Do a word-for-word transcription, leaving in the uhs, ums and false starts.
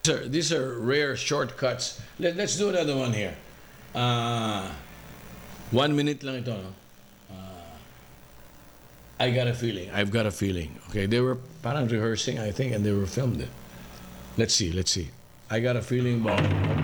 Sir, these are rare shortcuts. Let, let's do another one here. Uh, one minute lang ito, no? I got a feeling. I've got a feeling. Okay, they were parang rehearsing, I think, and they were filmed it. Let's see, let's see. I got a feeling about